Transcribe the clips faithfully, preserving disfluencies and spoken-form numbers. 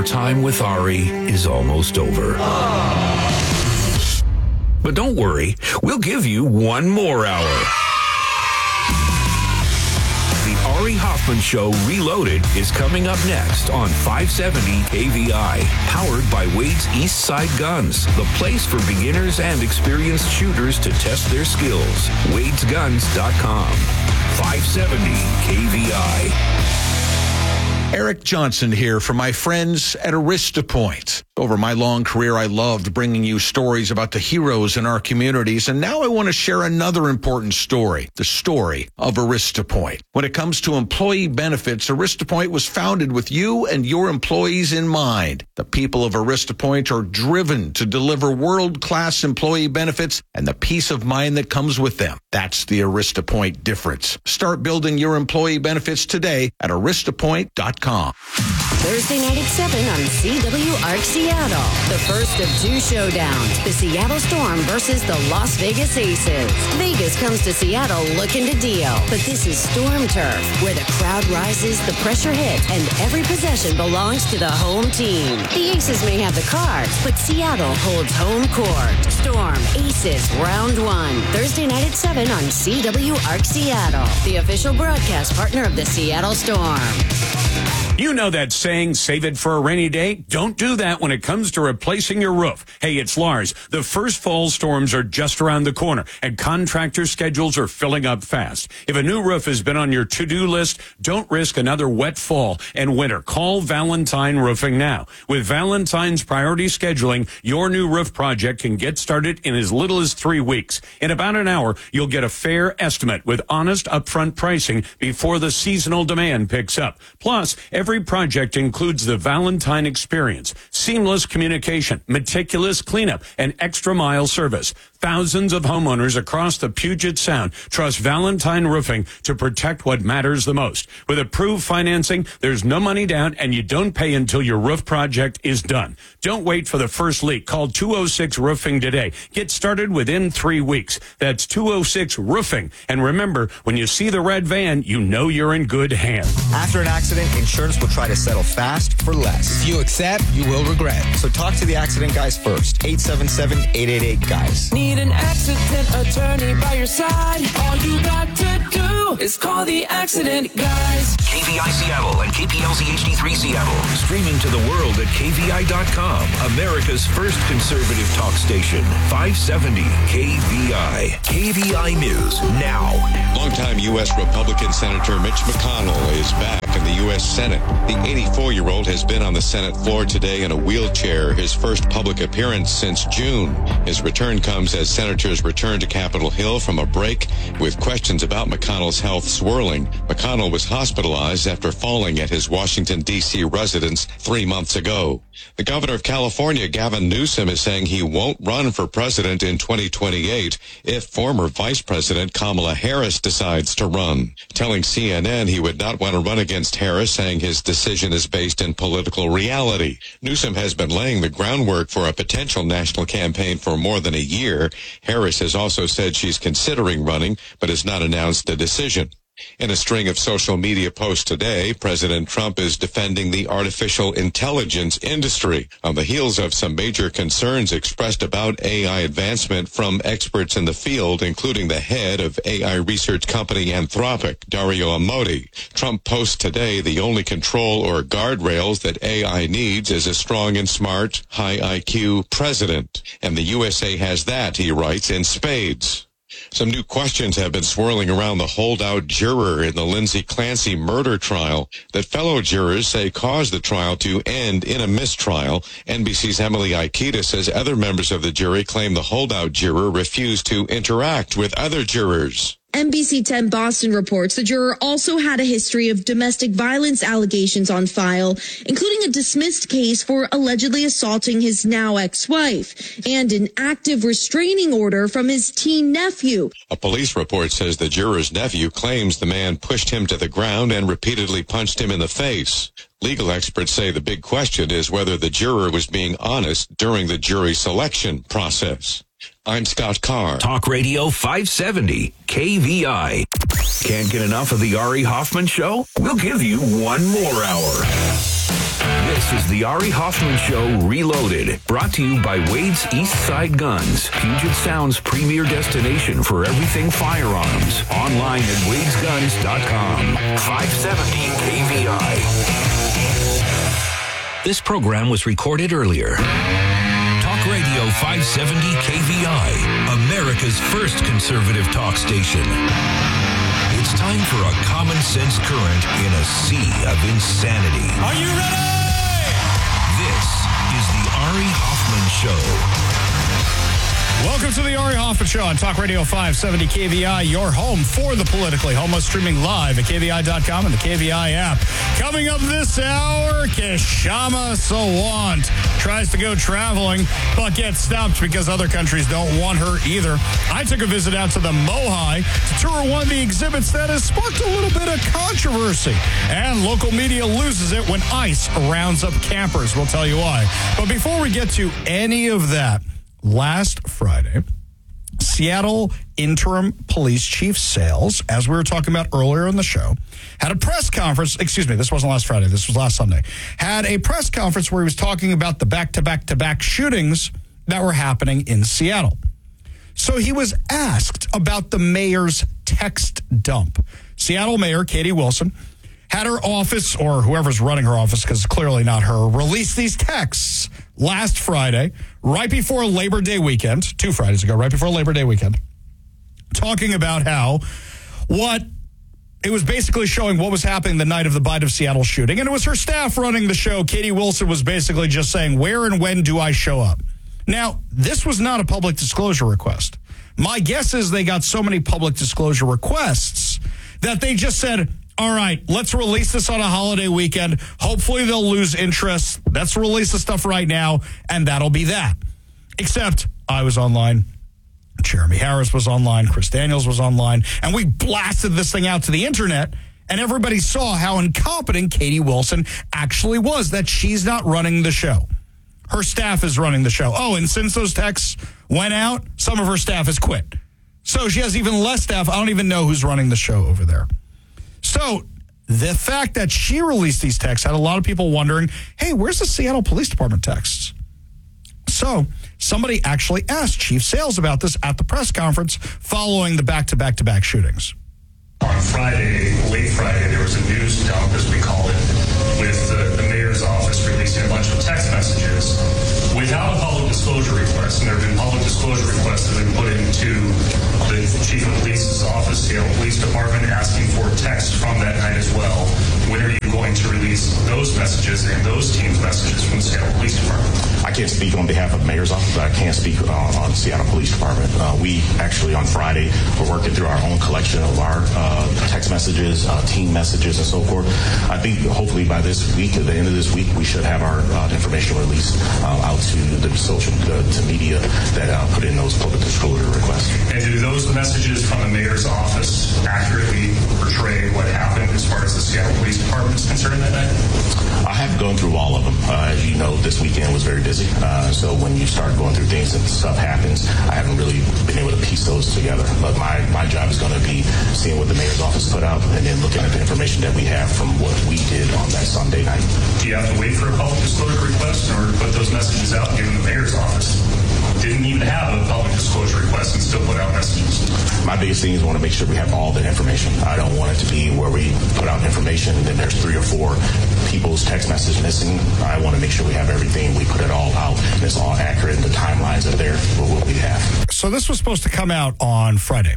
Your time with Ari is almost over. But don't worry, we'll give you one more hour. The Ari Hoffman Show Reloaded is coming up next on five seventy K V I, powered by Wade's East Side Guns, the place for beginners and experienced shooters to test their skills. Wades Guns dot com. five seventy K V I. Eric Johnson here for my friends at AristaPoint. Over my long career, I loved bringing you stories about the heroes in our communities, and now I want to share another important story, the story of AristaPoint. When it comes to employee benefits, AristaPoint was founded with you and your employees in mind. The people of AristaPoint are driven to deliver world-class employee benefits and the peace of mind that comes with them. That's the AristaPoint difference. Start building your employee benefits today at Arista Point dot com. Thursday night at seven on C W Arc Seattle. The first of two showdowns. The Seattle Storm versus the Las Vegas Aces. Vegas comes to Seattle looking to deal. But this is Storm Turf, where the crowd rises, the pressure hits, and every possession belongs to the home team. The Aces may have the cards, but Seattle holds home court. Storm Aces round one. Thursday night at seven on C W Arc Seattle. The official broadcast partner of the Seattle Storm. You know that saying, save it for a rainy day? Don't do that when it comes to replacing your roof. Hey, it's Lars. The first fall storms are just around the corner, and contractor schedules are filling up fast. If a new roof has been on your to-do list, don't risk another wet fall and winter. Call Valentine Roofing now. With Valentine's priority scheduling, your new roof project can get started in as little as three weeks. In about an hour, you'll get a fair estimate with honest upfront pricing before the seasonal demand picks up. Plus, every project includes the Valentine experience, seamless communication, meticulous cleanup, and extra mile service. Thousands of homeowners across the Puget Sound trust Valentine Roofing to protect what matters the most. With approved financing, there's no money down, and you don't pay until your roof project is done. Don't wait for the first leak. Call two oh six Roofing today. Get started within three weeks. That's two oh six Roofing. And remember, when you see the red van, you know you're in good hands. After an accident, insurance will try to settle fast for less. If you accept, you will regret. So talk to the accident guys first. eight seven seven, eight eight eight, guys. Need an accident attorney by your side? All you got to do is call the accident guys. K V I Seattle and K P L Z H D three Seattle. Streaming to the world at K V I dot com. America's first conservative talk station. five seventy K V I. K V I News now. Longtime U S Republican Senator Mitch McConnell is back in the U S Senate. The eighty-four-year-old has been on the Senate floor today in a wheelchair, his first public appearance since June. His return comes as senators return to Capitol Hill from a break with questions about McConnell's health swirling. McConnell was hospitalized after falling at his Washington, D C residence three months ago. The governor of California, Gavin Newsom, is saying he won't run for president in twenty twenty-eight if former Vice President Kamala Harris decides to run. Telling C N N he would not want to run against Harris, saying his decision is based in political reality. Newsom has been laying the groundwork for a potential national campaign for more than a year. Harris has also said she's considering running, but has not announced a decision. In a string of social media posts today, President Trump is defending the artificial intelligence industry on the heels of some major concerns expressed about A I advancement from experts in the field, including the head of A I research company Anthropic, Dario Amodei. Trump posts today the only control or guardrails that A I needs is a strong and smart, high I Q president. And the U S A has that, he writes, in spades. Some new questions have been swirling around the holdout juror in the Lindsay Clancy murder trial that fellow jurors say caused the trial to end in a mistrial. N B C's Emily Aikita says other members of the jury claim the holdout juror refused to interact with other jurors. N B C ten Boston reports the juror also had a history of domestic violence allegations on file, including a dismissed case for allegedly assaulting his now ex-wife and an active restraining order from his teen nephew. A police report says the juror's nephew claims the man pushed him to the ground and repeatedly punched him in the face. Legal experts say the big question is whether the juror was being honest during the jury selection process. I'm Scott Carr. Talk Radio five seventy K V I. Can't get enough of the Ari Hoffman Show? We'll give you one more hour. This This is the Ari Hoffman Show Reloaded, brought to you by Wade's East Side Guns, Puget Sound's premier destination for everything firearms. Online at wades guns dot com. five seventy K V I. This program was recorded earlier. Talk Radio five seventy K V I, America's first conservative talk station. It's time for a common sense current in a sea of insanity. Are you ready? This is the Ari Hoffman Show. Welcome to the Ari Hoffman Show on Talk Radio five seventy K V I, your home for the politically homo, streaming live at K V I dot com and the K V I app. Coming up this hour, Kshama Sawant tries to go traveling, but gets stopped because other countries don't want her either. I took a visit out to the Mohi to tour one of the exhibits that has sparked a little bit of controversy. And local media loses it when ICE rounds up campers. We'll tell you why. But before we get to any of that, last Friday, Seattle Interim Police Chief Sales, as we were talking about earlier in the show, had a press conference. Excuse me, this wasn't last Friday. This was last Sunday. Had a press conference where he was talking about the back-to-back-to-back shootings that were happening in Seattle. So he was asked about the mayor's text dump. Seattle Mayor Katie Wilson had her office, or whoever's running her office, because it's clearly not her, release these texts last Friday, right before Labor Day weekend, two Fridays ago, right before Labor Day weekend, talking about how what it was basically showing what was happening the night of the Bite of Seattle shooting. And it was her staff running the show. Katie Wilson was basically just saying, where and when do I show up? Now, this was not a public disclosure request. My guess is they got so many public disclosure requests that they just said, all right, let's release this on a holiday weekend. Hopefully they'll lose interest. Let's release the stuff right now, and that'll be that. Except I was online. Jeremy Harris was online. Chris Daniels was online. And we blasted this thing out to the internet, and everybody saw how incompetent Katie Wilson actually was, that she's not running the show. Her staff is running the show. Oh, and since those texts went out, some of her staff has quit. So she has even less staff. I don't even know who's running the show over there. So the fact that she released these texts had a lot of people wondering, hey, where's the Seattle Police Department texts? So somebody actually asked Chief Sales about this at the press conference following the back-to-back-to-back shootings. On Friday, late Friday, there was a news dump, as we call it, with the, the mayor's office releasing a bunch of text messages without a public disclosure request. And there have been public disclosure requests that have been put into the chief of police's office, Seattle Police Department, asking for text from that night as well. When are you going to release those messages and those teams' messages from the Seattle Police Department? I can't speak on behalf of the mayor's office, but I can speak uh, on the Seattle Police Department. Uh, we actually, on Friday, were working through our own collection of our uh, text messages, uh, team messages, and so forth. I think hopefully by this week, at the end of this week, we should have our uh, information released uh, out to the social, uh, to media that uh, put in those public disclosure requests. And do those messages from the mayor's office accurately portray what happened as far as the Seattle Police Department is concerned that night? I haven't gone through all of them. Uh, as you know, this weekend was very busy. Uh, so when you start going through things and stuff happens, I haven't really been able to piece those together. But my, my job is going to be seeing what the mayor's office put out and then looking at the information that we have from what we did on that Sunday night. Do you have to wait for a public disclosure request in order to put those messages out, given the mayor's office didn't even have a public disclosure request and still put out messages? My biggest thing is I want to make sure we have all the information. I don't want it to be where we put out information and then there's three or four people's text message missing. I want to make sure we have everything. We put it all out and it's all accurate and the timelines are there for what we have. So this was supposed to come out on Friday.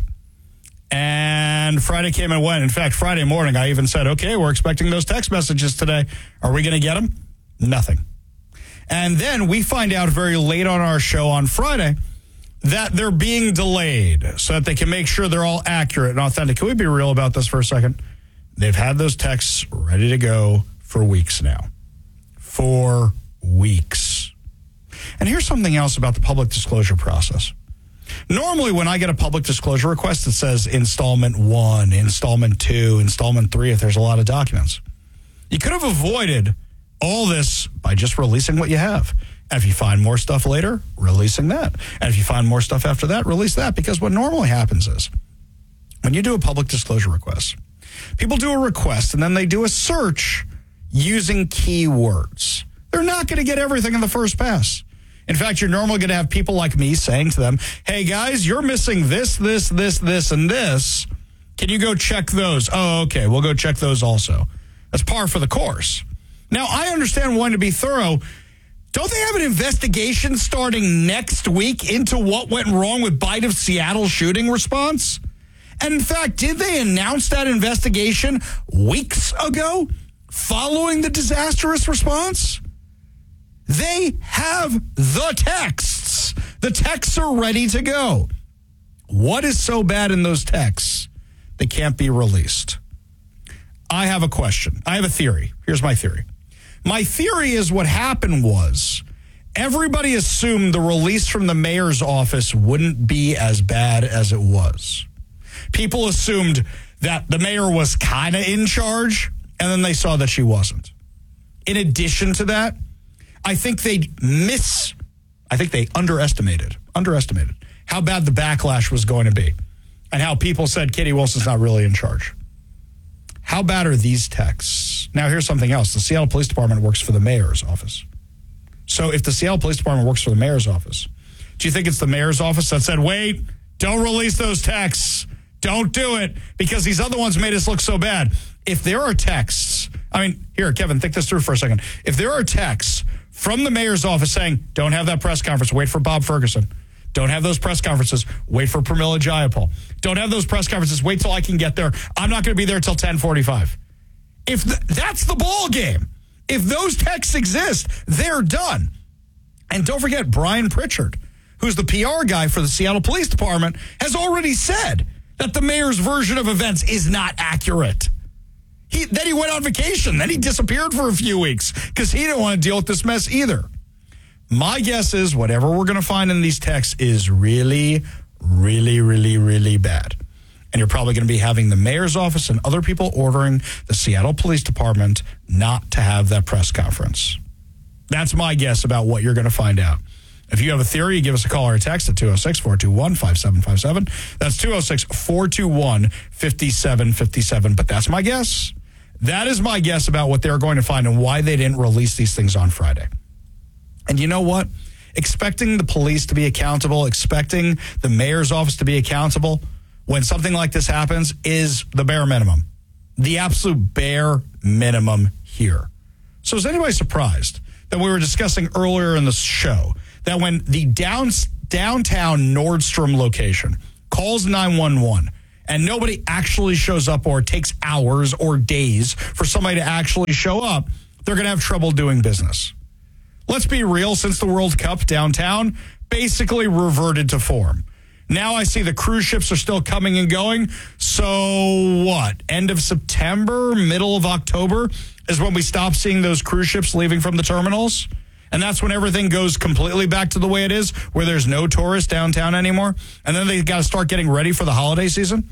And Friday came and went. In fact, Friday morning, I even said, okay, we're expecting those text messages today. Are we going to get them? Nothing. And then we find out very late on our show on Friday that they're being delayed so that they can make sure they're all accurate and authentic. Can we be real about this for a second? They've had those texts ready to go for weeks now. For weeks. And here's something else about the public disclosure process. Normally, when I get a public disclosure request, it says installment one, installment two, installment three, if there's a lot of documents. You could have avoided all this by just releasing what you have. And if you find more stuff later, releasing that. And if you find more stuff after that, release that. Because what normally happens is when you do a public disclosure request, people do a request and then they do a search using keywords. not going to get everything in the first pass. In fact, you're normally going to have people like me saying to them, hey, guys, you're missing this, this, this, this, and this. Can you go check those? Oh, okay, we'll go check those also. That's par for the course. Now, I understand wanting to be thorough. Don't they have an investigation starting next week into what went wrong with Bite of Seattle shooting response? And in fact, did they announce that investigation weeks ago following the disastrous response? They have the texts. The texts are ready to go. What is so bad in those texts they can't be released? I have a question. I have a theory. Here's my theory. My theory is what happened was everybody assumed the release from the mayor's office wouldn't be as bad as it was. People assumed that the mayor was kind of in charge, and then they saw that she wasn't. In addition to that, I think they miss, I think they underestimated, underestimated how bad the backlash was going to be and how people said Katie Wilson's not really in charge. How bad are these texts? Now, here's something else. The Seattle Police Department works for the mayor's office. So if the Seattle Police Department works for the mayor's office, do you think it's the mayor's office that said, wait, don't release those texts? Don't do it because these other ones made us look so bad. If there are texts, I mean, here, Kevin, think this through for a second. If there are texts from the mayor's office saying, don't have that press conference, wait for Bob Ferguson. Don't have those press conferences, wait for Pramila Jayapal. Don't have those press conferences, wait till I can get there. I'm not going to be there till ten forty-five. If th- that's the ball game. If those texts exist, they're done. And don't forget, Brian Pritchard, who's the P R guy for the Seattle Police Department, has already said that the mayor's version of events is not accurate. He, then he went on vacation. Then he disappeared for a few weeks because he didn't want to deal with this mess either. My guess is whatever we're going to find in these texts is really, really, really, really bad. And you're probably going to be having the mayor's office and other people ordering the Seattle Police Department not to have that press conference. That's my guess about what you're going to find out. If you have a theory, give us a call or a text at two oh six, four two one, five seven five seven. That's two oh six, four two one, five seven five seven. But that's my guess. That is my guess about what they're going to find and why they didn't release these things on Friday. And you know what? Expecting the police to be accountable, expecting the mayor's office to be accountable when something like this happens is the bare minimum. The absolute bare minimum here. So is anybody surprised that we were discussing earlier in the show that when the down, downtown Nordstrom location calls nine one one and nobody actually shows up or it takes hours or days for somebody to actually show up, they're going to have trouble doing business? Let's be real, since the World Cup, downtown basically reverted to form. Now I see the cruise ships are still coming and going. So what? End of September, middle of October is when we stop seeing those cruise ships leaving from the terminals? And that's when everything goes completely back to the way it is, where there's no tourists downtown anymore. And then they got to start getting ready for the holiday season.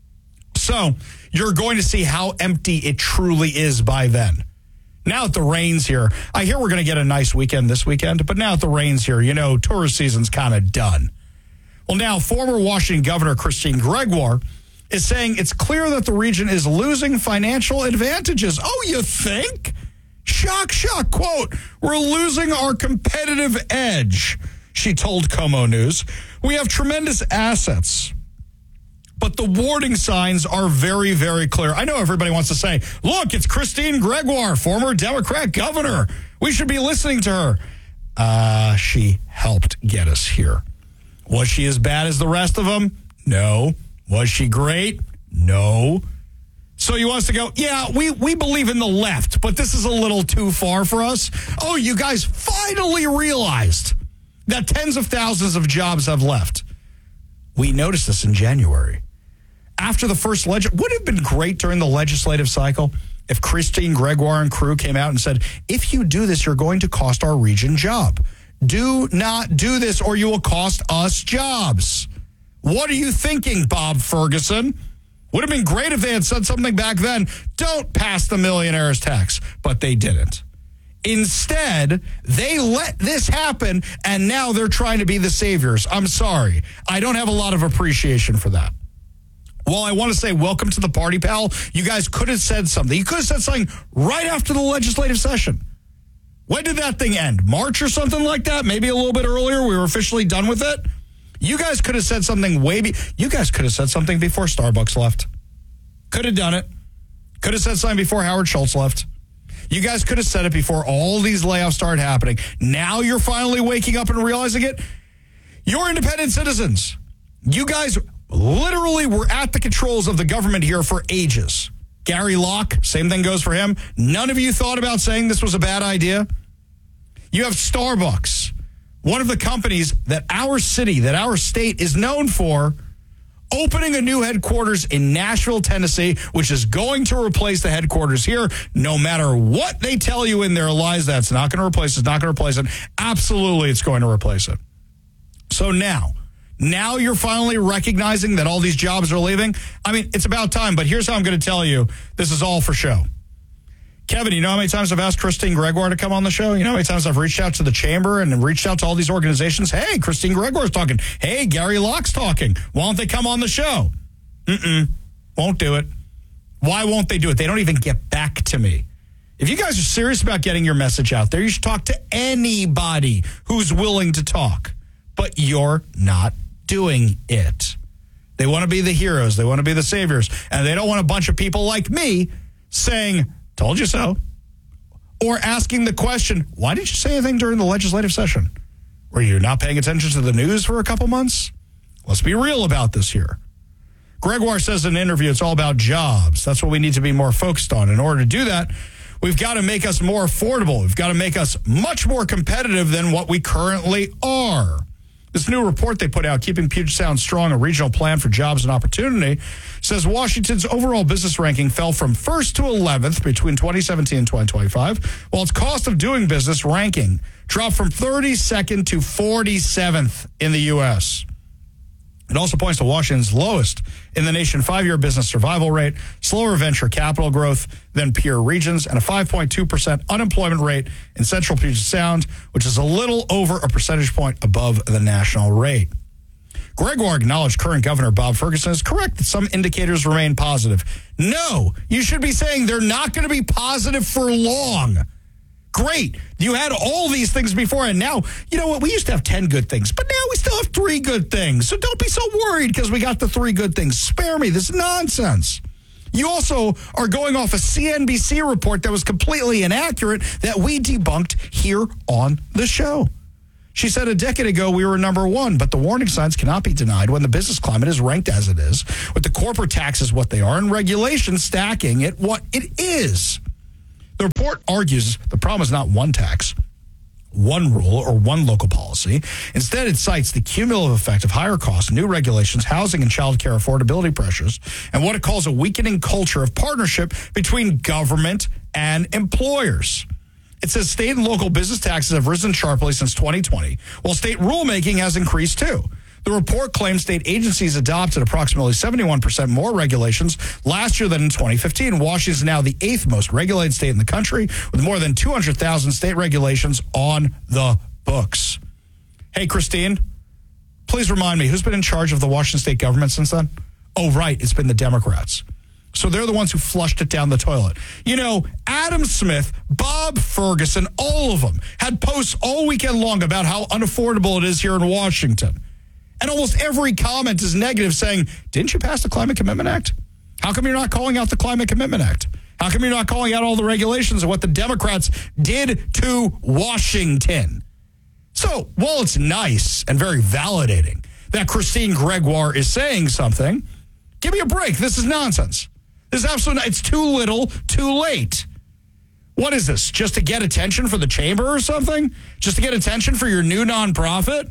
So you're going to see how empty it truly is by then. Now that the rain's here, I hear we're going to get a nice weekend this weekend, but now that the rain's here, you know, tourist season's kind of done. Well, now former Washington Governor Christine Gregoire is saying it's clear that the region is losing financial advantages. Oh, you think? Shock, shock, quote, we're losing our competitive edge, she told Como News. We have tremendous assets, but the warning signs are very, very clear. I know everybody wants to say, look, it's Christine Gregoire, former Democrat governor. We should be listening to her. Uh, she helped get us here. Was she as bad as the rest of them? No. Was she great? No. So he wants to go, yeah, we, we believe in the left, but this is a little too far for us. Oh, you guys finally realized that tens of thousands of jobs have left. We noticed this in January. After the first leg, would it have been great during the legislative cycle if Christine Gregoire and crew came out and said, if you do this, you're going to cost our region job. Do not do this or you will cost us jobs. What are you thinking, Bob Ferguson? Would have been great if they had said something back then. Don't pass the millionaire's tax. But they didn't. Instead, they let this happen, and now they're trying to be the saviors. I'm sorry. I don't have a lot of appreciation for that. Well, I want to say welcome to the party, pal. You guys could have said something. You could have said something right after the legislative session. When did that thing end? March or something like that? Maybe a little bit earlier. We were officially done with it. You guys could have said something way... Be- you guys could have said something before Starbucks left. Could have done it. Could have said something before Howard Schultz left. You guys could have said it before all these layoffs started happening. Now you're finally waking up and realizing it. You're independent citizens. You guys literally were at the controls of the government here for ages. Gary Locke, same thing goes for him. None of you thought about saying this was a bad idea. You have Starbucks, one of the companies that our city, that our state is known for, opening a new headquarters in Nashville, Tennessee, which is going to replace the headquarters here. No matter what they tell you in their lies, that's not going to replace it. It's not going to replace it. Absolutely, it's going to replace it. So now, now you're finally recognizing that all these jobs are leaving. I mean, it's about time, but here's how I'm going to tell you. This is all for show. Kevin, you know how many times I've asked Christine Gregoire to come on the show? You know how many times I've reached out to the chamber and reached out to all these organizations? Hey, Christine Gregoire's talking. Hey, Gary Locke's talking. Why don't they come on the show? Mm-mm. Won't do it. Why won't they do it? They don't even get back to me. If you guys are serious about getting your message out there, you should talk to anybody who's willing to talk. But you're not doing it. They want to be the heroes. They want to be the saviors. And they don't want a bunch of people like me saying, told you so. Or asking the question, why didn't you say anything during the legislative session? Were you not paying attention to the news for a couple months? Let's be real about this here. Gregoire says in an interview, it's all about jobs. That's what we need to be more focused on. In order to do that, we've got to make us more affordable. We've got to make us much more competitive than what we currently are. This new report they put out, Keeping Puget Sound Strong, a regional plan for jobs and opportunity, says Washington's overall business ranking fell from first to eleventh between twenty seventeen and twenty twenty-five, while its cost of doing business ranking dropped from thirty-second to forty-seventh in the U S It also points to Washington's lowest in the nation five-year business survival rate, slower venture capital growth than peer regions, and a five point two percent unemployment rate in central Puget Sound, which is a little over a percentage point above the national rate. Gregoire acknowledged current Governor Bob Ferguson is correct that some indicators remain positive. No, you should be saying they're not going to be positive for long. Great. You had all these things before, and now, you know what? We used to have ten good things, but now we still have three good things. So don't be so worried because we got the three good things. Spare me. This is nonsense. You also are going off a C N B C report that was completely inaccurate that we debunked here on the show. She said a decade ago we were number one, but the warning signs cannot be denied when the business climate is ranked as it is, with the corporate taxes what they are and regulations stacking it what it is. The report argues the problem is not one tax, one rule, or one local policy. Instead, it cites the cumulative effect of higher costs, new regulations, housing and child care affordability pressures, and what it calls a weakening culture of partnership between government and employers. It says state and local business taxes have risen sharply since twenty twenty, while state rulemaking has increased too. The report claims state agencies adopted approximately seventy-one percent more regulations last year than in twenty fifteen. Washington is now the eighth most regulated state in the country, with more than two hundred thousand state regulations on the books. Hey, Christine, please remind me, who's been in charge of the Washington state government since then? Oh, right, it's been the Democrats. So they're the ones who flushed it down the toilet. You know, Adam Smith, Bob Ferguson, all of them had posts all weekend long about how unaffordable it is here in Washington. And almost every comment is negative, saying, didn't you pass the Climate Commitment Act? How come you're not calling out the Climate Commitment Act? How come you're not calling out all the regulations and what the Democrats did to Washington? So while it's nice and very validating that Christine Gregoire is saying something, give me a break. This is nonsense. This is absolutely, it's too little, too late. What is this? Just to get attention for the chamber or something? Just to get attention for your new nonprofit?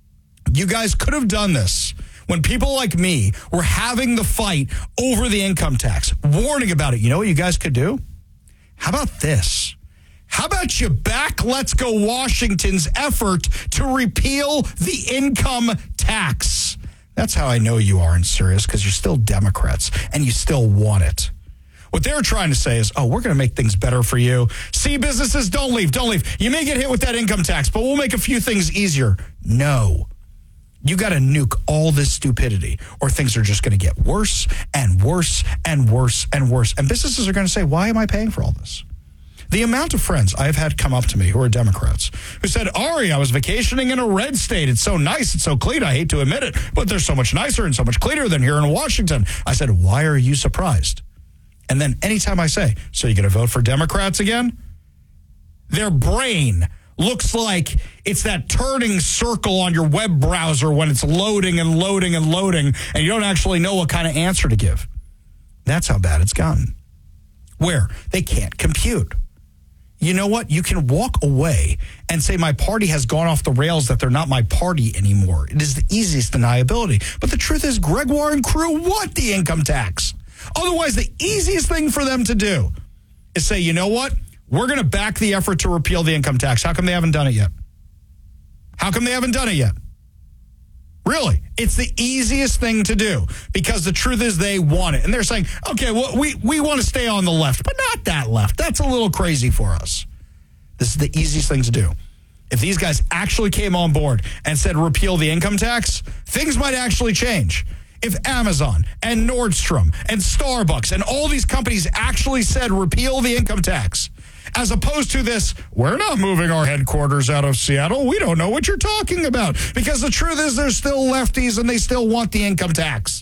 You guys could have done this when people like me were having the fight over the income tax, warning about it. You know what you guys could do? How about this? How about you back Let's Go Washington's effort to repeal the income tax? That's how I know you aren't serious, because you're still Democrats and you still want it. What they're trying to say is, oh, we're going to make things better for you. See, businesses, don't leave, don't leave. You may get hit with that income tax, but we'll make a few things easier. No. You got to nuke all this stupidity, or things are just going to get worse and worse and worse and worse. And businesses are going to say, why am I paying for all this? The amount of friends I've had come up to me who are Democrats who said, Ari, I was vacationing in a red state. It's so nice. It's so clean. I hate to admit it, but they're so much nicer and so much cleaner than here in Washington. I said, why are you surprised? And then anytime I say, so you're going to vote for Democrats again? Their brain looks like it's that turning circle on your web browser when it's loading and loading and loading, and you don't actually know what kind of answer to give. That's how bad it's gotten. Where they can't compute. You know what? You can walk away and say my party has gone off the rails, that they're not my party anymore. It is the easiest deniability. But the truth is, Gregoire and crew want the income tax. Otherwise, the easiest thing for them to do is say, you know what? We're going to back the effort to repeal the income tax. How come they haven't done it yet? How come they haven't done it yet? Really, it's the easiest thing to do because the truth is they want it. And they're saying, okay, well, we, we want to stay on the left, but not that left. That's a little crazy for us. This is the easiest thing to do. If these guys actually came on board and said repeal the income tax, things might actually change. If Amazon and Nordstrom and Starbucks and all these companies actually said repeal the income tax, as opposed to this, we're not moving our headquarters out of Seattle. We don't know what you're talking about. Because the truth is there's still lefties and they still want the income tax.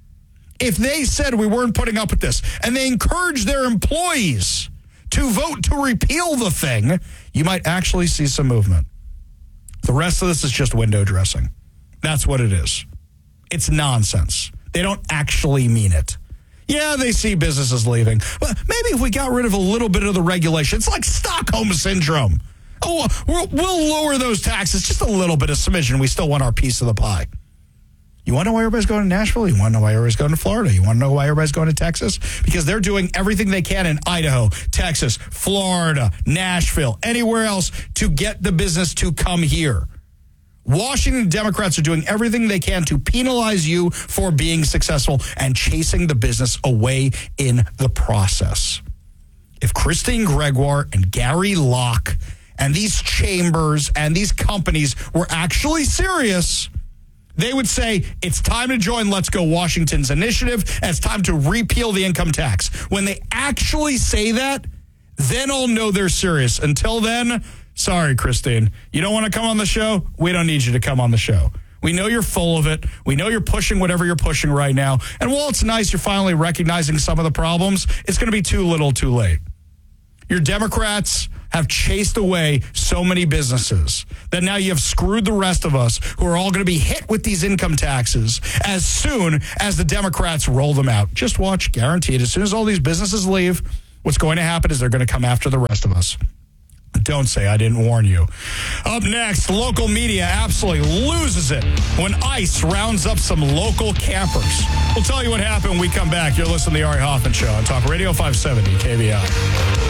If they said we weren't putting up with this and they encouraged their employees to vote to repeal the thing, you might actually see some movement. The rest of this is just window dressing. That's what it is. It's nonsense. They don't actually mean it. Yeah, they see businesses leaving. But maybe if we got rid of a little bit of the regulation, it's like Stockholm Syndrome. Oh, we'll, we'll lower those taxes just a little bit, a smidgen. We still want our piece of the pie. You want to know why everybody's going to Nashville? You want to know why everybody's going to Florida? You want to know why everybody's going to Texas? Because they're doing everything they can in Idaho, Texas, Florida, Nashville, anywhere else to get the business to come here. Washington Democrats are doing everything they can to penalize you for being successful and chasing the business away in the process. If Christine Gregoire and Gary Locke and these chambers and these companies were actually serious, they would say, it's time to join Let's Go Washington's initiative, and it's time to repeal the income tax. When they actually say that, then I'll know they're serious. Until then, sorry, Christine. You don't want to come on the show? We don't need you to come on the show. We know you're full of it. We know you're pushing whatever you're pushing right now. And while it's nice you're finally recognizing some of the problems, it's going to be too little too late. Your Democrats have chased away so many businesses that now you have screwed the rest of us who are all going to be hit with these income taxes as soon as the Democrats roll them out. Just watch, guaranteed. As soon as all these businesses leave, what's going to happen is they're going to come after the rest of us. Don't say I didn't warn you. Up next, local media absolutely loses it when ICE rounds up some local campers. We'll tell you what happened when we come back. You're listening to the Ari Hoffman Show on Talk Radio five seventy K V I.